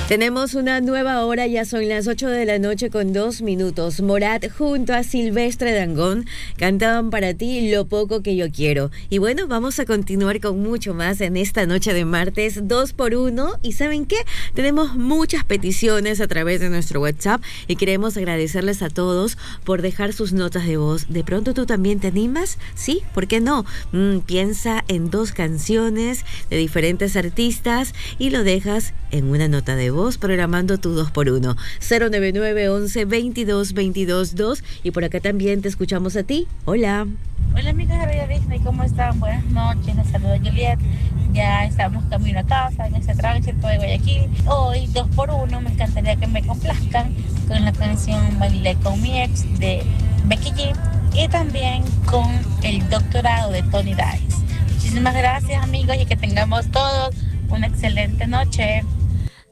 Tenemos una nueva hora, ya son las 8 de la noche con 2 minutos. Morat junto a Silvestre Dangond cantaban para ti Lo poco que yo quiero. Y bueno, vamos a continuar con mucho más en esta noche de martes 2x1. ¿Y saben qué? Tenemos muchas peticiones a través de nuestro WhatsApp y queremos agradecerles a todos por dejar sus notas de voz. ¿De pronto tú también te animas? ¿Sí? ¿Por qué no? Piensa en 2 canciones de diferentes artistas y lo dejas en una nota de voz programando tu 2x1 099 11 22 22 2. Y por acá también te escuchamos a ti. Hola. Hola amigos de Radio Disney, ¿cómo están? Buenas noches, les saludo Juliet. Ya estamos camino a casa en este tránsito de Guayaquil. Hoy 2x1 me encantaría que me complazcan con la canción Bailé con mi ex de Becky G y también con El doctorado de Tony Dice. Muchísimas gracias amigos y que tengamos todos una excelente noche.